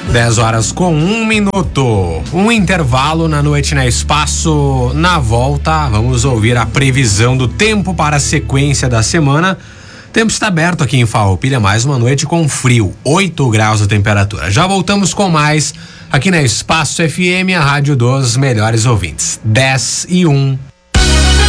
10h01. Um intervalo na noite na Espaço. Na volta, vamos ouvir a previsão do tempo para a sequência da semana. O tempo está aberto aqui em Farroupilha, mais uma noite com frio, 8 graus a temperatura. Já voltamos com mais aqui na Espaço FM, a rádio dos melhores ouvintes. 10h01.